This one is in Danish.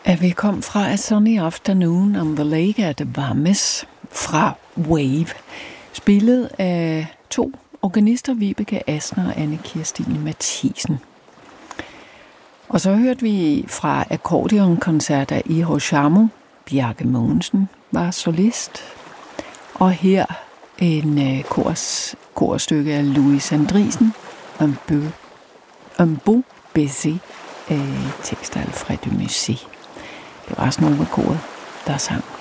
Vi kom fra A Sunny Afternoon on the Lake at Vammes fra Wave, spillet af 2 organister, Vibeke Asner og Anne Kirstine Mathisen. Og så hørte vi fra akkordionkoncert af I.H. Sharmo. Bjarke Mogensen var solist. Og her en korstykke af Louis Andriessen, Un beau baiser, tekst af Alfred de Musset. Det var også nogle af koret, der sang.